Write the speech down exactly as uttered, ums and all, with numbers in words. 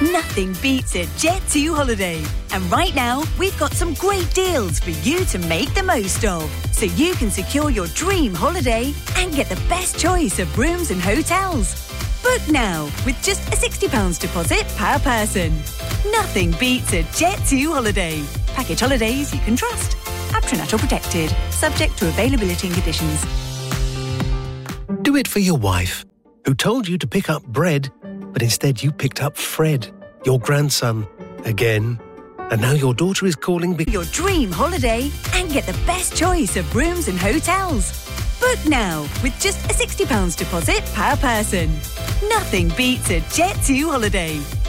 Nothing beats a Jet two holiday. And right now, we've got some great deals for you to make the most of. So you can secure your dream holiday and get the best choice of rooms and hotels. Book now with just a sixty pounds deposit per person. Nothing beats a Jet two holiday. Package holidays you can trust. Patronato protected. Subject to availability and conditions. Do it for your wife, who told you to pick up bread, but instead you picked up Fred, your grandson, again. And now your daughter is calling because... Your dream holiday and get the best choice of rooms and hotels. Book now with just a sixty pounds deposit per person. Nothing beats a Jet two holiday.